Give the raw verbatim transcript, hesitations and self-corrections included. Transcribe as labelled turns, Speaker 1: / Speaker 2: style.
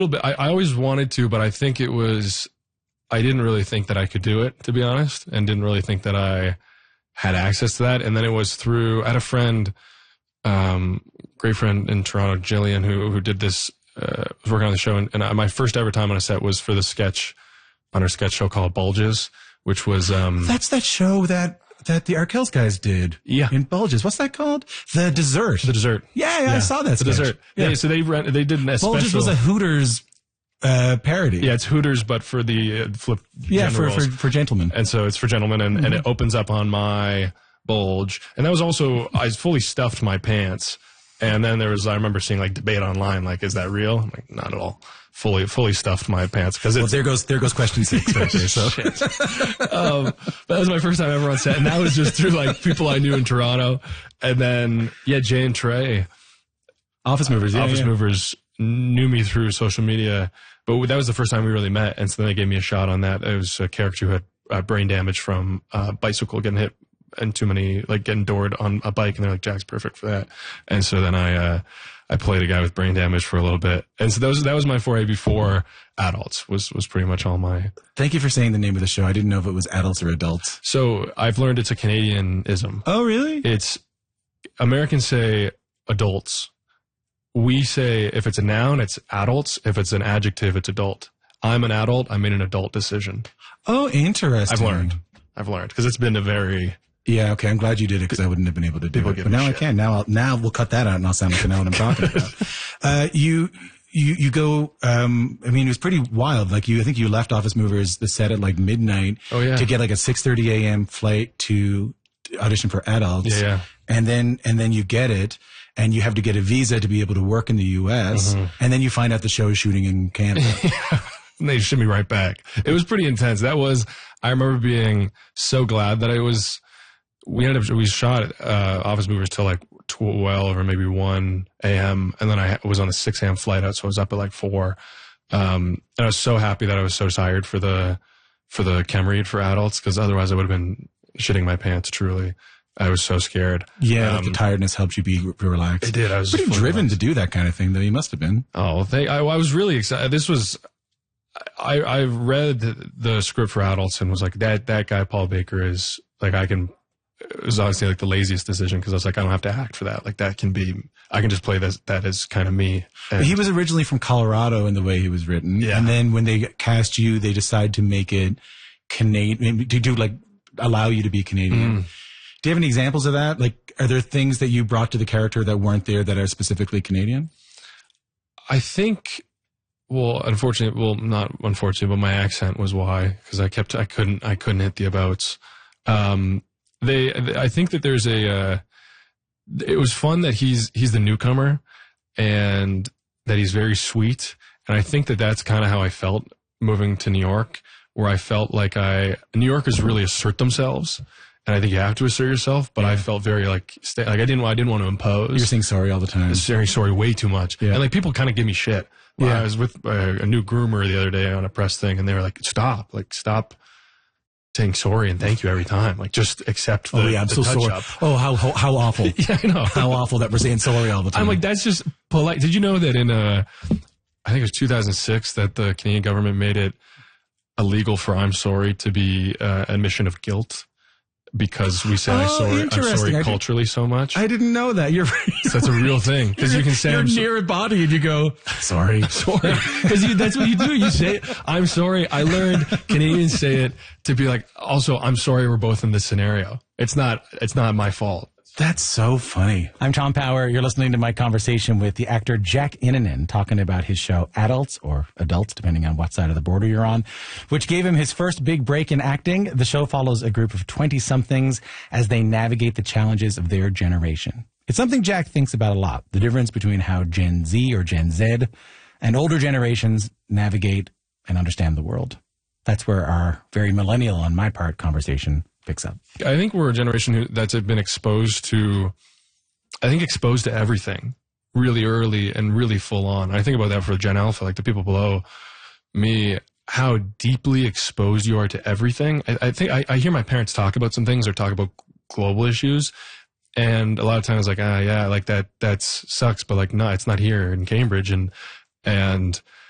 Speaker 1: little bit. I, I always wanted to, but I think it was, I didn't really think that I could do it, to be honest, and didn't really think that I had access to that. And then it was through, I had a friend, um, great friend in Toronto, Jillian, who, who did this, uh, was working on the show. And, and my first ever time on a set was for the sketch, on our sketch show called Bulges, which was, um.
Speaker 2: That's that show that, that the Arkells guys did.
Speaker 1: Yeah.
Speaker 2: In Bulges. What's that called? The Dessert.
Speaker 1: The Dessert.
Speaker 2: Yeah, yeah,
Speaker 1: yeah.
Speaker 2: I saw that.
Speaker 1: The
Speaker 2: sketch.
Speaker 1: Dessert. Yeah. yeah. So they ran, they did a special.
Speaker 2: Bulges was a Hooters, uh, parody.
Speaker 1: Yeah, it's Hooters, but for the uh, flip.
Speaker 2: Yeah, for,
Speaker 1: roles.
Speaker 2: for, for gentlemen.
Speaker 1: And so it's for gentlemen, and,
Speaker 2: Mm-hmm.
Speaker 1: and it opens up on my bulge. And that was also, I fully stuffed my pants. And then there was, I remember seeing like debate online, like, is that real? I'm like, not at all. Fully, fully stuffed my pants. Cause it's,
Speaker 2: well, there goes, there goes question six right there. So,
Speaker 1: um, that was my first time ever on set. And that was just through like people I knew in Toronto. And then, yeah, Jay and Trey.
Speaker 2: Office Movers, yeah.
Speaker 1: Office
Speaker 2: yeah.
Speaker 1: Movers knew me through social media. But that was the first time we really met. And so then they gave me a shot on that. It was a character who had uh, brain damage from a uh, bicycle getting hit and too many, like getting doored on a bike. And they're like, Jack's perfect for that. And so then I, uh, I played a guy with brain damage for a little bit. And so that was, that was my foray before adults was, was pretty much all my.
Speaker 2: Thank you for saying the name of the show. I didn't know if it was adults or adults.
Speaker 1: So I've learned it's a Canadianism.
Speaker 2: Oh, really?
Speaker 1: It's, Americans say adults. We say if it's a noun, it's adults. If it's an adjective, it's adult. I'm an adult. I made an adult decision.
Speaker 2: Oh, interesting.
Speaker 1: I've learned. I've learned because it's been a very.
Speaker 2: Yeah, okay. I'm glad you did it because I wouldn't have been able to do
Speaker 1: People
Speaker 2: it. But now
Speaker 1: shit.
Speaker 2: I can. Now, I'll, now we'll cut that out and I'll sound like I know what I'm talking about. Uh, you, you, you go. Um, I mean, it was pretty wild. Like you, I think you left Office Movers the set at like midnight.
Speaker 1: Oh yeah.
Speaker 2: To get like a six thirty a.m. flight to audition for adults.
Speaker 1: Yeah, yeah.
Speaker 2: And then, and then you get it. And you have to get a visa to be able to work in the U S Mm-hmm. And then you find out the show is shooting in Canada.
Speaker 1: And they ship me right back. It was pretty intense. That was, I remember being so glad that I was, we ended up, we shot, uh, Office Movers till like twelve or maybe one a.m. And then I was on a six a.m. flight out. So I was up at like four. Um, and I was so happy that I was so tired for the, for the chem read for adults. Cause otherwise I would have been shitting my pants truly. I was so scared.
Speaker 2: Yeah,
Speaker 1: um,
Speaker 2: like the tiredness helped you be re- relaxed.
Speaker 1: It did. I was
Speaker 2: pretty driven
Speaker 1: relaxed.
Speaker 2: to do that kind of thing, though. You must have been.
Speaker 1: Oh, they, I, I was really excited. This was, I, I read the script for adults and was like, that, that guy, Paul Baker, is like, I can, it was honestly like the laziest decision because I was like, I don't have to act for that. Like that can be, I can just play this, that as kind of me. And
Speaker 2: he was originally from Colorado in the way he was written.
Speaker 1: Yeah.
Speaker 2: And then when they cast you, they decide to make it Canadian, to do like, allow you to be Canadian.
Speaker 1: Mm.
Speaker 2: Do you have any examples of that? Like, are there things that you brought to the character that weren't there that are specifically Canadian?
Speaker 1: I think, well, unfortunately, well, not unfortunately, but my accent was why, because I kept, I couldn't, I couldn't hit the abouts. Um, they, I think that there's a, uh, it was fun that he's, he's the newcomer and that he's very sweet. And I think that that's kind of how I felt moving to New York, where I felt like I, New Yorkers really assert themselves. And I think you have to assert yourself, but yeah. I felt very like, sta- like I didn't, I didn't want to impose.
Speaker 2: You're saying sorry all the time.
Speaker 1: Saying sorry way too much. Yeah. And like people kind of give me shit. Well, yeah. I was with a, a new groomer the other day on a press thing and they were like, stop, like stop saying sorry and thank you every time. Like just accept the,
Speaker 2: oh, yeah, I'm
Speaker 1: the
Speaker 2: so sorry.
Speaker 1: up.
Speaker 2: Oh, how, how, how awful.
Speaker 1: Yeah, I know.
Speaker 2: How awful that we're saying sorry all the time.
Speaker 1: I'm like, that's just polite. Did you know that in, uh, I think it was two thousand six that the Canadian government made it illegal for I'm sorry to be uh, admission of guilt? Because we say
Speaker 2: oh,
Speaker 1: I'm sorry, I'm sorry
Speaker 2: I
Speaker 1: culturally so much.
Speaker 2: I didn't know that. You're
Speaker 1: so that's a real thing. Because you can say
Speaker 2: you're
Speaker 1: I'm
Speaker 2: near a body and you go, sorry.
Speaker 1: Sorry. Because that's what you do. You say, I'm sorry. I learned Canadians say it to be like, also, I'm sorry we're both in this scenario. It's not, it's not my fault.
Speaker 2: That's so funny. I'm Tom Power. You're listening to my conversation with the actor Jack Innanen talking about his show Adults or Adults, depending on what side of the border you're on, which gave him his first big break in acting. The show follows a group of twenty-somethings as they navigate the challenges of their generation. It's something Jack thinks about a lot, the difference between how Gen Z or Gen Z and older generations navigate and understand the world. That's where our very millennial, on my part, conversation picks up.
Speaker 1: I think we're a generation who, that's been exposed to, I think exposed to everything really early and really full on. I think about that for Gen Alpha, like the people below me, how deeply exposed you are to everything. I, I think I, I hear my parents talk about some things or talk about global issues. And a lot of times like, ah, yeah, like that, that sucks, but like, no, it's not here in Cambridge. And, and